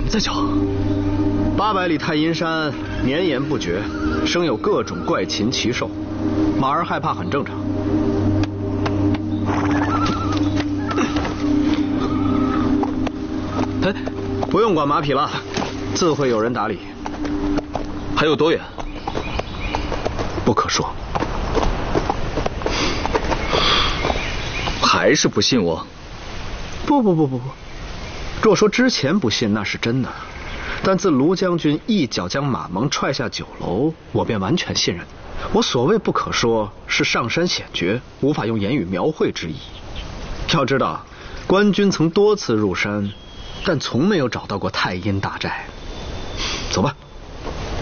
再讲。 800里太阴山绵延不绝，生有各种怪禽奇兽，马儿害怕很正常。 哎， 不用管马匹了，自会有人打理。 还有多远？ 不可说。 还是不信我？ 不，若说之前不信那是真的，但自卢将军一脚将马蒙踹下酒楼，我便完全信任。我所谓不可说，是上山险绝，无法用言语描绘之意。要知道，官军曾多次入山，但从没有找到过太阴大寨。走吧。